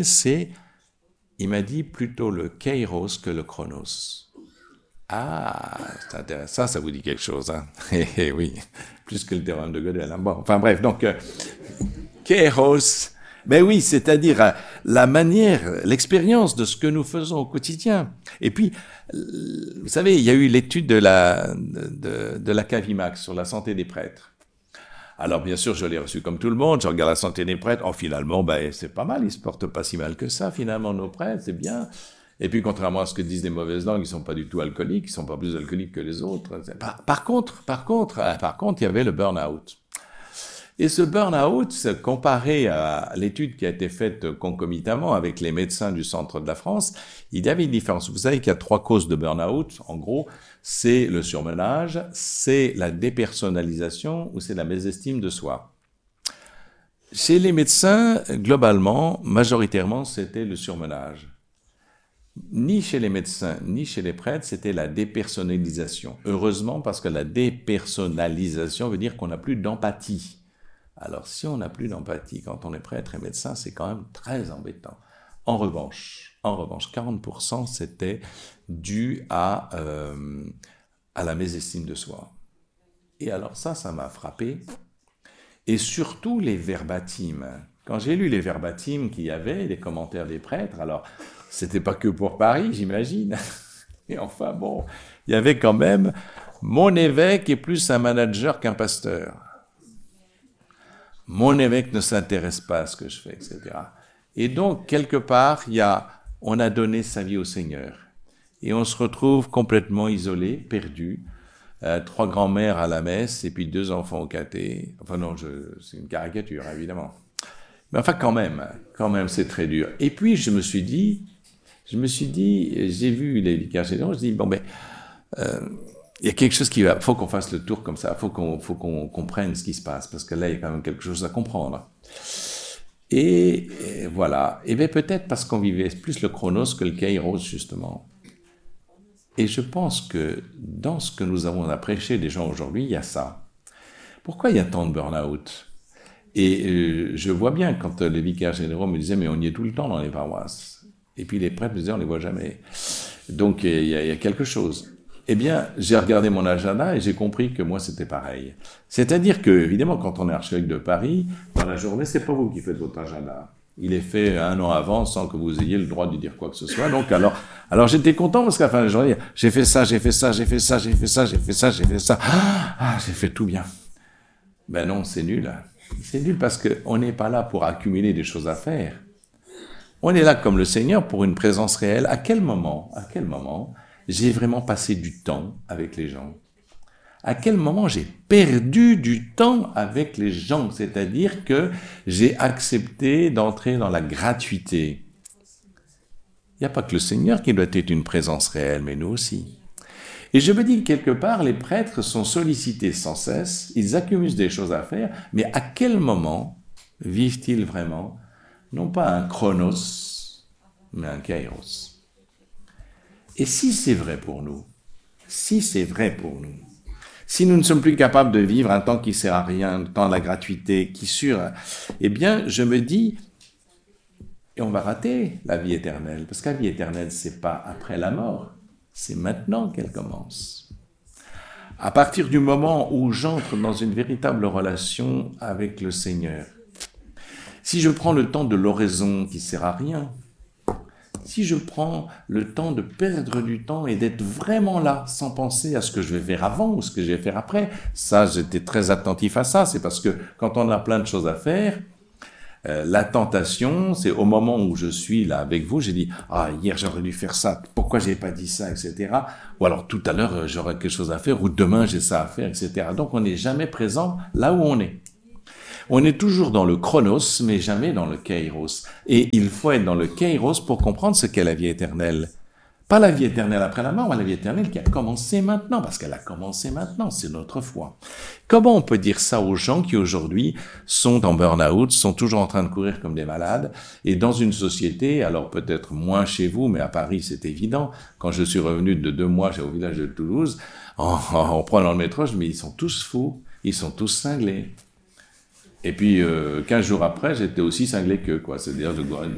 il m'a dit plutôt le kairos que le chronos. Ah, c'est intéressant, ça vous dit quelque chose, hein? Oui, plus que le théorème de Gödel. Hein? Bon, enfin bref, donc... Kairos, ben oui, c'est-à-dire la manière, l'expérience de ce que nous faisons au quotidien. Et puis, vous savez, il y a eu l'étude de la Cavimax sur la santé des prêtres. Alors, bien sûr, je l'ai reçu comme tout le monde, je regarde la santé des prêtres, finalement, ben, c'est pas mal, ils se portent pas si mal que ça, finalement, nos prêtres, c'est bien. Et puis, contrairement à ce que disent les mauvaises langues, ils sont pas du tout alcooliques, ils sont pas plus alcooliques que les autres. Par contre, il y avait le burn-out. Et ce burn-out, comparé à l'étude qui a été faite concomitamment avec les médecins du centre de la France, il y avait une différence. Vous savez qu'il y a 3 causes de burn-out. En gros, c'est le surmenage, c'est la dépersonnalisation ou c'est la mésestime de soi. Chez les médecins, globalement, majoritairement, c'était le surmenage. Ni chez les médecins, ni chez les prêtres, c'était la dépersonnalisation. Heureusement, parce que la dépersonnalisation veut dire qu'on n'a plus d'empathie. Alors, si on n'a plus d'empathie quand on est prêtre et médecin, c'est quand même très embêtant. En revanche, 40%, c'était dû à la mésestime de soi. Et alors ça m'a frappé. Et surtout les verbatims. Quand j'ai lu les verbatims qu'il y avait, les commentaires des prêtres, alors, c'était pas que pour Paris, j'imagine. Et enfin, bon, il y avait quand même « Mon évêque est plus un manager qu'un pasteur ». Mon évêque ne s'intéresse pas à ce que je fais, etc. Et donc, quelque part, on a donné sa vie au Seigneur. Et on se retrouve complètement isolé, perdu. 3 grands-mères à la messe et puis 2 enfants au caté. Enfin non, c'est une caricature, évidemment. Mais enfin, quand même, c'est très dur. Et puis, je me suis dit, j'ai vu les vicaires généraux, je me suis dit, bon ben... il y a quelque chose faut qu'on fasse le tour comme ça, faut qu'on comprenne ce qui se passe, parce que là, il y a quand même quelque chose à comprendre. Et voilà. Et bien peut-être parce qu'on vivait plus le chronos que le kairos, justement. Et je pense que dans ce que nous avons à prêcher des gens aujourd'hui, il y a ça. Pourquoi il y a tant de burn-out? Et je vois bien quand les vicaires généraux me disaient, mais on y est tout le temps dans les paroisses. Et puis les prêtres me disaient, on les voit jamais. Donc il y a quelque chose. Eh bien, j'ai regardé mon agenda et j'ai compris que moi, c'était pareil. C'est-à-dire que, évidemment, quand on est archevêque de Paris, dans la journée, c'est pas vous qui faites votre agenda. Il est fait 1 an avant sans que vous ayez le droit de dire quoi que ce soit. Donc, alors j'étais content parce qu'à la fin de la journée, j'ai fait ça, j'ai fait ça, j'ai fait ça, j'ai fait ça, j'ai fait ça, j'ai fait ça. J'ai fait tout bien. Ben non, c'est nul. C'est nul parce qu'on n'est pas là pour accumuler des choses à faire. On est là comme le Seigneur pour une présence réelle. À quel moment j'ai vraiment passé du temps avec les gens? À quel moment j'ai perdu du temps avec les gens? C'est-à-dire que j'ai accepté d'entrer dans la gratuité. Il n'y a pas que le Seigneur qui doit être une présence réelle, mais nous aussi. Et je me dis que quelque part, les prêtres sont sollicités sans cesse, ils accumulent des choses à faire, mais à quel moment vivent-ils vraiment, non pas un chronos, mais un kairos? Et si c'est vrai pour nous, si nous ne sommes plus capables de vivre un temps qui sert à rien, un temps de la gratuité, eh bien, je me dis, et on va rater la vie éternelle, parce que la vie éternelle, c'est pas après la mort, c'est maintenant qu'elle commence. À partir du moment où j'entre dans une véritable relation avec le Seigneur, si je prends le temps de l'oraison qui sert à rien, si je prends le temps de perdre du temps et d'être vraiment là, sans penser à ce que je vais faire avant ou ce que je vais faire après, ça, j'étais très attentif à ça, c'est parce que quand on a plein de choses à faire, La tentation, c'est au moment où je suis là avec vous, j'ai dit « Ah, hier j'aurais dû faire ça, pourquoi j'ai pas dit ça, etc. » Ou alors tout à l'heure j'aurais quelque chose à faire, ou demain j'ai ça à faire, etc. Donc on n'est jamais présent là où on est. On est toujours dans le chronos, mais jamais dans le kairos. Et il faut être dans le kairos pour comprendre ce qu'est la vie éternelle. Pas la vie éternelle après la mort, mais la vie éternelle qui a commencé maintenant, parce qu'elle a commencé maintenant, c'est notre foi. Comment on peut dire ça aux gens qui aujourd'hui sont en burn-out, sont toujours en train de courir comme des malades, et dans une société, alors peut-être moins chez vous, mais à Paris c'est évident, quand je suis revenu de 2 mois au village de Toulouse, en prenant le métro, je me dis, ils sont tous fous, ils sont tous cinglés. Et puis 15 jours après, j'étais aussi cinglé qu'eux, quoi. C'est-à-dire,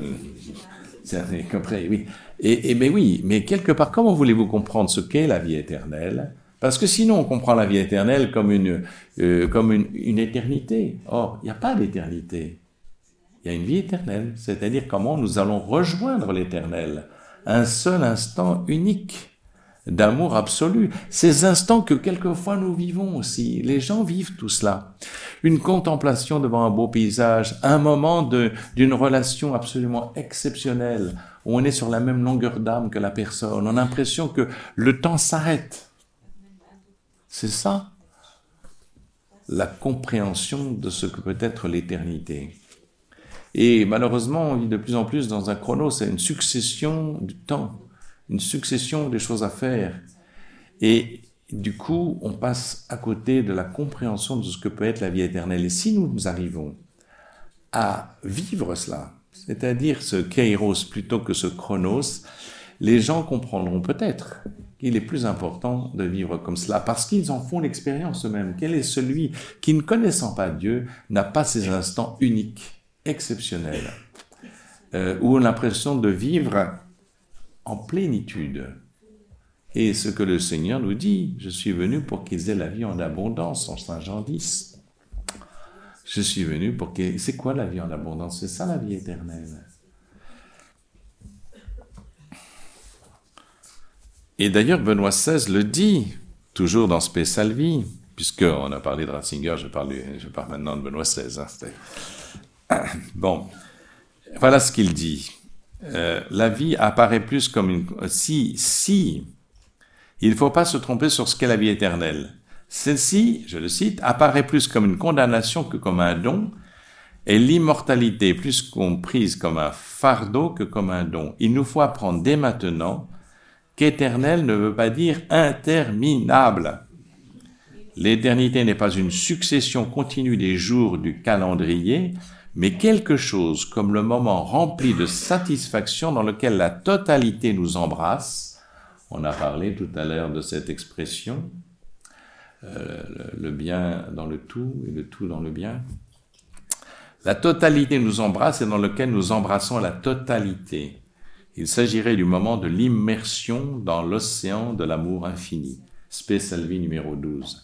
oui. Mais oui, mais quelque part, comment voulez-vous comprendre ce qu'est la vie éternelle? Parce que sinon, on comprend la vie éternelle comme une éternité. Or, il n'y a pas d'éternité. Il y a une vie éternelle. C'est-à-dire comment nous allons rejoindre l'éternel. Un seul instant unique d'amour absolu. Ces instants que quelquefois nous vivons aussi. Les gens vivent tout cela. Une contemplation devant un beau paysage, un moment d'une relation absolument exceptionnelle, où on est sur la même longueur d'âme que la personne. On a l'impression que le temps s'arrête. C'est ça, la compréhension de ce que peut être l'éternité. Et malheureusement, on vit de plus en plus dans un chrono, c'est une succession du temps, une succession des choses à faire. Et du coup, on passe à côté de la compréhension de ce que peut être la vie éternelle. Et si nous arrivons à vivre cela, c'est-à-dire ce kairos plutôt que ce chronos, les gens comprendront peut-être qu'il est plus important de vivre comme cela, parce qu'ils en font l'expérience eux-mêmes. Quel est celui qui, ne connaissant pas Dieu, n'a pas ces instants uniques, exceptionnels, où on a l'impression de vivre en plénitude. Et ce que le Seigneur nous dit, je suis venu pour qu'ils aient la vie en abondance, en Saint Jean 10. Je suis venu pour qu'ils... C'est quoi la vie en abondance? C'est ça la vie éternelle. Et d'ailleurs, Benoît XVI le dit, toujours dans Spe Salvi, puisqu'on a parlé de Ratzinger, je parle maintenant de Benoît XVI. Bon, voilà ce qu'il dit. La vie apparaît plus comme une... Si, il ne faut pas se tromper sur ce qu'est la vie éternelle. Celle-ci, je le cite, apparaît plus comme une condamnation que comme un don, et l'immortalité plus comprise comme un fardeau que comme un don. Il nous faut apprendre dès maintenant qu'éternel ne veut pas dire interminable. L'éternité n'est pas une succession continue des jours du calendrier, mais quelque chose comme le moment rempli de satisfaction dans lequel la totalité nous embrasse. On a parlé tout à l'heure de cette expression, le bien dans le tout et le tout dans le bien. La totalité nous embrasse et dans lequel nous embrassons la totalité. Il s'agirait du moment de l'immersion dans l'océan de l'amour infini. Spe Salvi numéro 12.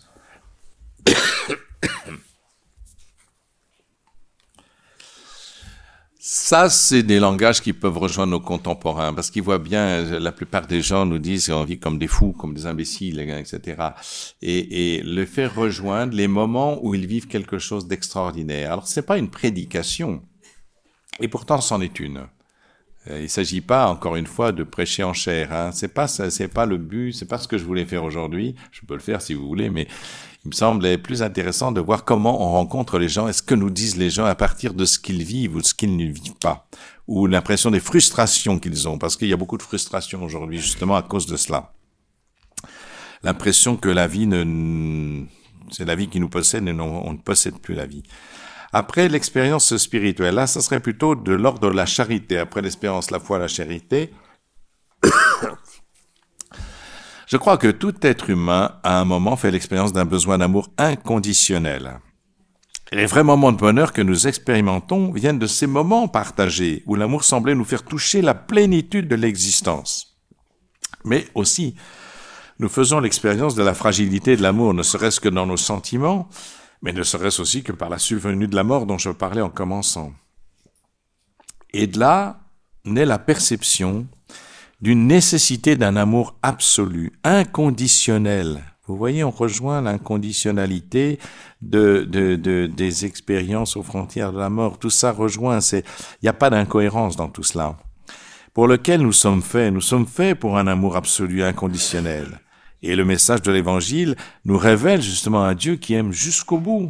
Ça, c'est des langages qui peuvent rejoindre nos contemporains, parce qu'ils voient bien, la plupart des gens nous disent qu'on vit comme des fous, comme des imbéciles, etc. Et le faire rejoindre les moments où ils vivent quelque chose d'extraordinaire. Alors, c'est pas une prédication, et pourtant, c'en est une. Il s'agit pas, encore une fois, de prêcher en chair. Hein. C'est pas le but, c'est pas ce que je voulais faire aujourd'hui. Je peux le faire si vous voulez, mais il me semblait plus intéressant de voir comment on rencontre les gens et ce que nous disent les gens à partir de ce qu'ils vivent ou de ce qu'ils ne vivent pas. Ou l'impression des frustrations qu'ils ont, parce qu'il y a beaucoup de frustrations aujourd'hui, justement à cause de cela. L'impression que la vie c'est la vie qui nous possède et on ne possède plus la vie. Après l'expérience spirituelle, là, ça serait plutôt de l'ordre de la charité. Après l'expérience, la foi, la charité. Je crois que tout être humain, à un moment, fait l'expérience d'un besoin d'amour inconditionnel. Et les vrais moments de bonheur que nous expérimentons viennent de ces moments partagés, où l'amour semblait nous faire toucher la plénitude de l'existence. Mais aussi, nous faisons l'expérience de la fragilité de l'amour, ne serait-ce que dans nos sentiments, mais ne serait-ce aussi que par la survenue de la mort dont je parlais en commençant. Et de là naît la perception d'une nécessité d'un amour absolu, inconditionnel, Vous voyez, on rejoint l'inconditionnalité des expériences aux frontières de la mort. Tout ça rejoint, il n'y a pas d'incohérence dans tout cela. Pour lequel nous sommes faits pour un amour absolu, inconditionnel. Et le message de l'Évangile nous révèle justement un Dieu qui aime jusqu'au bout.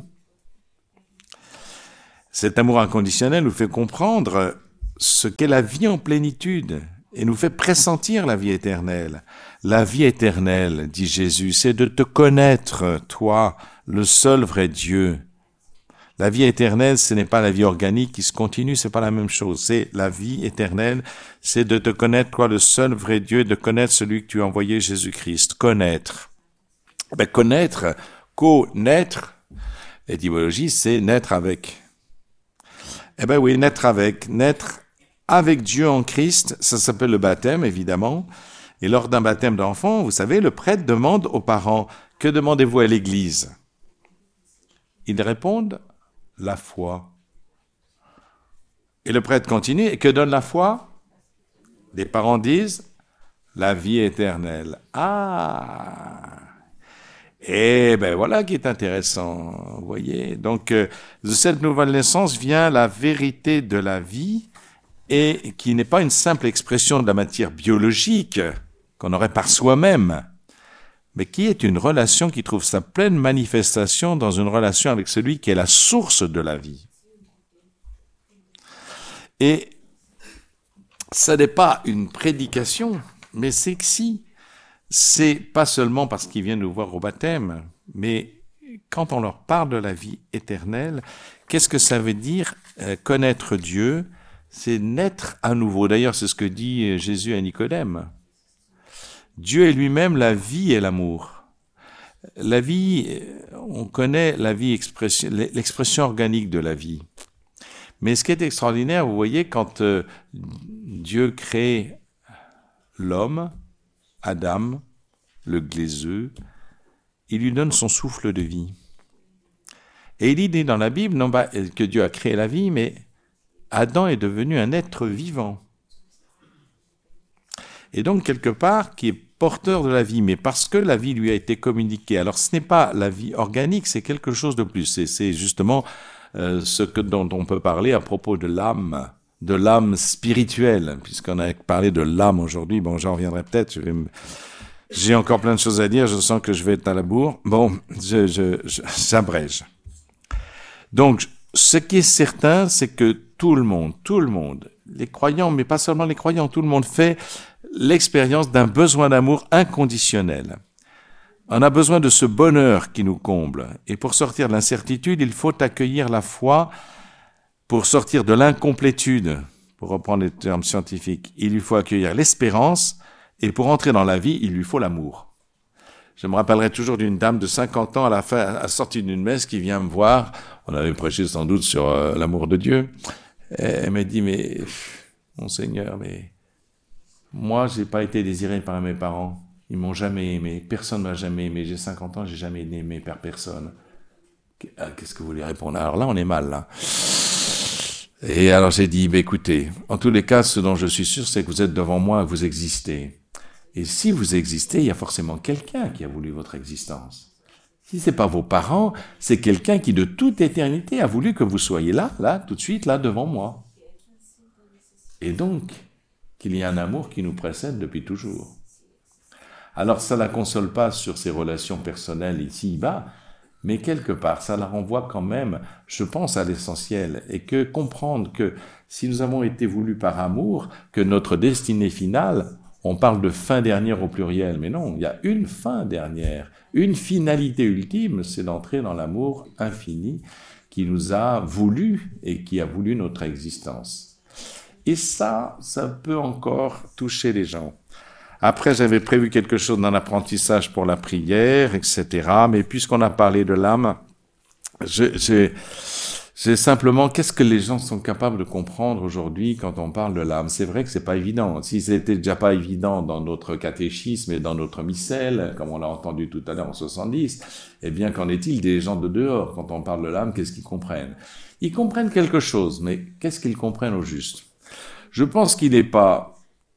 Cet amour inconditionnel nous fait comprendre ce qu'est la vie en plénitude et nous fait pressentir la vie éternelle. La vie éternelle, dit Jésus, c'est de te connaître, toi, le seul vrai Dieu. La vie éternelle, ce n'est pas la vie organique qui se continue, c'est pas la même chose. C'est la vie éternelle, c'est de te connaître, toi, le seul vrai Dieu, et de connaître celui que tu as envoyé, Jésus-Christ. Connaître. Connaître, connaître, l'étymologie, c'est naître avec. Oui, naître avec Dieu en Christ, ça s'appelle le baptême, évidemment. Et lors d'un baptême d'enfant, vous savez, le prêtre demande aux parents, « Que demandez-vous à l'Église ?» Ils répondent, « La foi. » Et le prêtre continue, « Et que donne la foi ?» Les parents disent, « La vie éternelle. » Ah! Voilà qui est intéressant, vous voyez. Donc, de cette nouvelle naissance vient la vérité de la vie, et qui n'est pas une simple expression de la matière biologique qu'on aurait par soi-même, mais qui est une relation qui trouve sa pleine manifestation dans une relation avec celui qui est la source de la vie. Et ça n'est pas une prédication, mais c'est que si, c'est pas seulement parce qu'ils viennent nous voir au baptême, mais quand on leur parle de la vie éternelle, qu'est-ce que ça veut dire connaître Dieu ? C'est naître à nouveau. D'ailleurs, c'est ce que dit Jésus à Nicodème. Dieu est lui-même la vie et l'amour. La vie, on connaît la vie, l'expression organique de la vie. Mais ce qui est extraordinaire, vous voyez, quand Dieu crée l'homme, Adam, le glaiseux, il lui donne son souffle de vie. Et il dit dans la Bible, non pas que Dieu a créé la vie, mais Adam est devenu un être vivant. Et donc, quelque part, qui est porteur de la vie, mais parce que la vie lui a été communiquée. Alors, ce n'est pas la vie organique, c'est quelque chose de plus. C'est justement dont on peut parler à propos de l'âme spirituelle, puisqu'on a parlé de l'âme aujourd'hui. Bon, j'en reviendrai peut-être, j'ai encore plein de choses à dire, je sens que je vais être à la bourre. Bon, j'abrège. Donc, ce qui est certain, c'est que tout le monde, les croyants, mais pas seulement les croyants, tout le monde fait l'expérience d'un besoin d'amour inconditionnel. On a besoin de ce bonheur qui nous comble. Et pour sortir de l'incertitude, il faut accueillir la foi. Pour sortir de l'incomplétude, pour reprendre les termes scientifiques, il lui faut accueillir l'espérance. Et pour entrer dans la vie, il lui faut l'amour. Je me rappellerai toujours d'une dame de 50 ans à la sortie d'une messe qui vient me voir. On avait prêché sans doute sur l'amour de Dieu. Et elle m'a dit, mais Monseigneur, mais moi, j'ai pas été désiré par mes parents. Ils m'ont jamais aimé. Personne m'a jamais aimé. J'ai 50 ans, j'ai jamais été aimé par personne. Qu'est-ce que vous voulez répondre? Alors là, on est mal, là. Et alors j'ai dit, écoutez, en tous les cas, ce dont je suis sûr, c'est que vous êtes devant moi, que vous existez. Et si vous existez, il y a forcément quelqu'un qui a voulu votre existence. Si c'est pas vos parents, c'est quelqu'un qui de toute éternité a voulu que vous soyez là, tout de suite, là, devant moi. Et donc, qu'il y ait un amour qui nous précède depuis toujours. Alors ça la console pas sur ses relations personnelles ici-bas, mais quelque part, ça la renvoie quand même, je pense, à l'essentiel, et que comprendre que si nous avons été voulus par amour, que notre destinée finale, on parle de fin dernière au pluriel, mais non, il y a une fin dernière, une finalité ultime, c'est d'entrer dans l'amour infini qui nous a voulu et qui a voulu notre existence. Et ça peut encore toucher les gens. Après, j'avais prévu quelque chose dans l'apprentissage pour la prière, etc. Mais puisqu'on a parlé de l'âme, j'ai simplement, qu'est-ce que les gens sont capables de comprendre aujourd'hui quand on parle de l'âme? C'est vrai que c'est pas évident. Si c'était déjà pas évident dans notre catéchisme et dans notre missel, comme on l'a entendu tout à l'heure en 70, eh bien, qu'en est-il des gens de dehors? Quand on parle de l'âme, qu'est-ce qu'ils comprennent? Ils comprennent quelque chose, mais qu'est-ce qu'ils comprennent au juste? Je pense qu'il n'est pas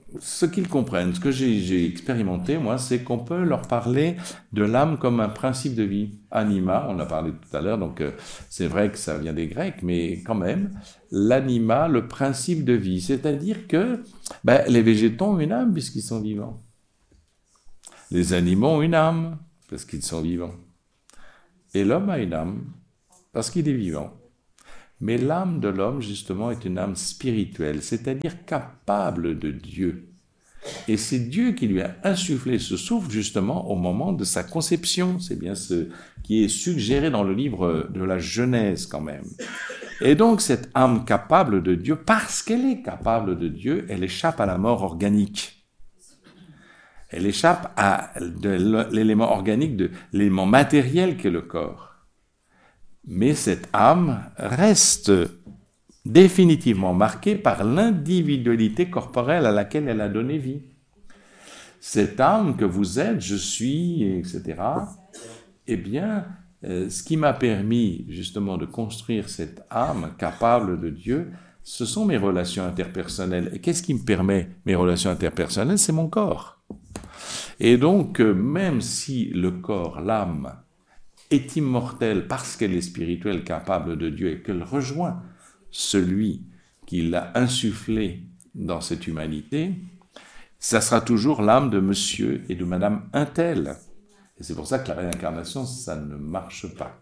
ce qu'ils comprennent, ce que j'ai expérimenté, moi, c'est qu'on peut leur parler de l'âme comme un principe de vie. Anima, on en a parlé tout à l'heure, donc c'est vrai que ça vient des Grecs, mais quand même, l'anima, le principe de vie, c'est-à-dire que les végétaux ont une âme puisqu'ils sont vivants. Les animaux ont une âme parce qu'ils sont vivants. Et l'homme a une âme parce qu'il est vivant. Mais l'âme de l'homme, justement, est une âme spirituelle, c'est-à-dire capable de Dieu. Et c'est Dieu qui lui a insufflé ce souffle, justement, au moment de sa conception. C'est bien ce qui est suggéré dans le livre de la Genèse, quand même. Et donc, cette âme capable de Dieu, parce qu'elle est capable de Dieu, elle échappe à la mort organique. Elle échappe à l'élément organique, de l'élément matériel qu'est le corps. Mais cette âme reste définitivement marquée par l'individualité corporelle à laquelle elle a donné vie. Cette âme que vous êtes, je suis, etc., eh bien, ce qui m'a permis justement de construire cette âme capable de Dieu, ce sont mes relations interpersonnelles. Et qu'est-ce qui me permet mes relations interpersonnelles? C'est mon corps. Et donc, même si le corps, l'âme, est immortelle parce qu'elle est spirituelle, capable de Dieu, et qu'elle rejoint celui qui l'a insufflé dans cette humanité, ça sera toujours l'âme de monsieur et de madame un tel. Et c'est pour ça que la réincarnation, ça ne marche pas.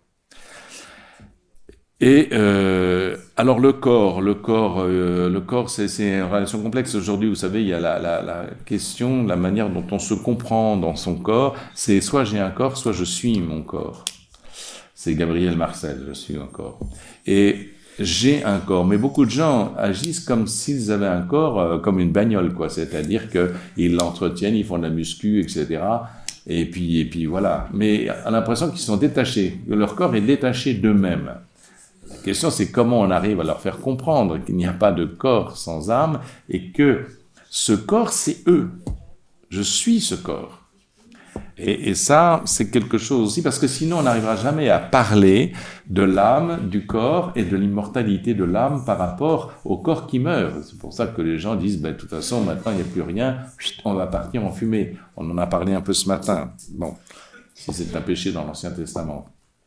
Et alors le corps, c'est une relation complexe. Aujourd'hui, vous savez, il y a la question, la manière dont on se comprend dans son corps, c'est soit j'ai un corps, soit je suis mon corps. C'est Gabriel Marcel, je suis un corps. Et j'ai un corps, mais beaucoup de gens agissent comme s'ils avaient un corps comme une bagnole, quoi. C'est-à-dire qu'ils l'entretiennent, ils font de la muscu, etc. Et puis voilà. Mais on a l'impression qu'ils sont détachés, que leur corps est détaché d'eux-mêmes. La question, c'est comment on arrive à leur faire comprendre qu'il n'y a pas de corps sans âme et que ce corps, c'est eux. Je suis ce corps. Et ça, c'est quelque chose aussi, parce que sinon, on n'arrivera jamais à parler de l'âme, du corps et de l'immortalité de l'âme par rapport au corps qui meurt. C'est pour ça que les gens disent, de toute façon, maintenant, il n'y a plus rien, on va partir en fumée. On en a parlé un peu ce matin. Bon, si c'est un péché dans l'Ancien Testament.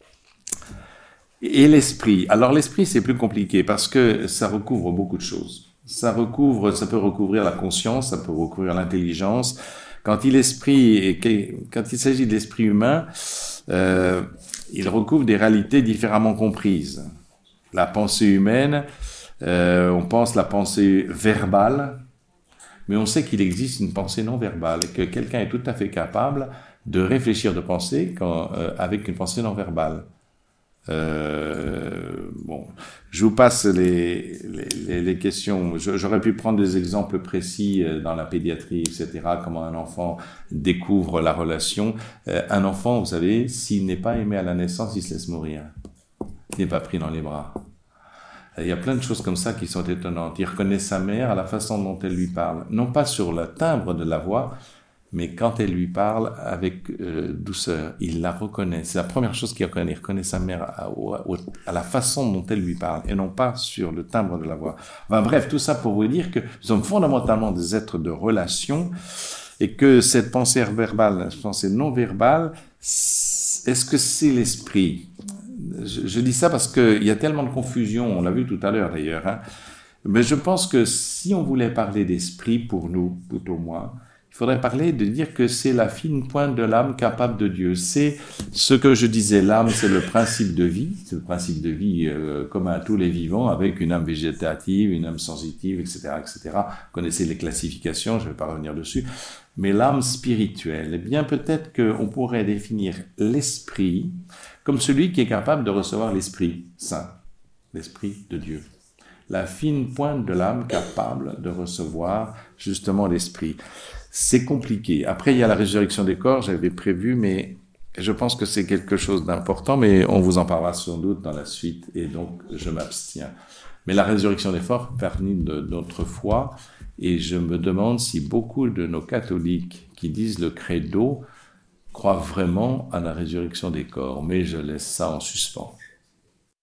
Et l'esprit. Alors l'esprit, c'est plus compliqué parce que ça recouvre beaucoup de choses. Ça peut recouvrir la conscience, ça peut recouvrir l'intelligence. Quand il s'agit de l'esprit humain, il recouvre des réalités différemment comprises. La pensée humaine, on pense la pensée verbale, mais on sait qu'il existe une pensée non verbale, et que quelqu'un est tout à fait capable de réfléchir, de penser avec une pensée non verbale. Bon, je vous passe les questions. J'aurais pu prendre des exemples précis dans la pédiatrie, etc. Comment un enfant découvre la relation. Un enfant, vous savez, s'il n'est pas aimé à la naissance, il se laisse mourir. Il n'est pas pris dans les bras. Il y a plein de choses comme ça qui sont étonnantes. Il reconnaît sa mère à la façon dont elle lui parle. Non pas sur le timbre de la voix, mais quand elle lui parle avec douceur, il la reconnaît. C'est la première chose qu'il reconnaît. Il reconnaît sa mère à la façon dont elle lui parle, et non pas sur le timbre de la voix. Enfin bref, tout ça pour vous dire que nous sommes fondamentalement des êtres de relation, et que cette pensée verbale, cette pensée non verbale, est-ce que c'est l'esprit? Je dis ça parce qu'il y a tellement de confusion, on l'a vu tout à l'heure d'ailleurs, hein. Mais je pense que si on voulait parler d'esprit pour nous, tout au moins, il faudrait parler de dire que c'est la fine pointe de l'âme capable de Dieu. C'est ce que je disais, l'âme, c'est le principe de vie. C'est le principe de vie commun à tous les vivants, avec une âme végétative, une âme sensitive, etc., etc. Vous connaissez les classifications, je ne vais pas revenir dessus. Mais l'âme spirituelle, eh bien peut-être qu'on pourrait définir l'esprit comme celui qui est capable de recevoir l'Esprit Saint, l'Esprit de Dieu. La fine pointe de l'âme capable de recevoir justement l'Esprit. C'est compliqué. Après, il y a la résurrection des corps, j'avais prévu, mais je pense que c'est quelque chose d'important, mais on vous en parlera sans doute dans la suite, et donc je m'abstiens. Mais la résurrection des corps parmi de notre foi, et je me demande si beaucoup de nos catholiques qui disent le credo croient vraiment à la résurrection des corps, mais je laisse ça en suspens.